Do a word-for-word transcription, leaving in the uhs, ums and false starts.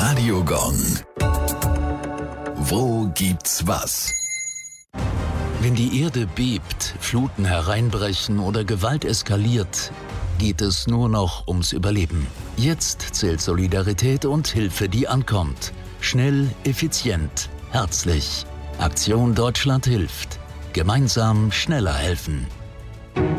Radio Gong. Wo gibt's was? Wenn die Erde bebt, Fluten hereinbrechen oder Gewalt eskaliert, geht es nur noch ums Überleben. Jetzt zählt Solidarität und Hilfe, die ankommt. Schnell, effizient, herzlich. Aktion Deutschland hilft. Gemeinsam schneller helfen.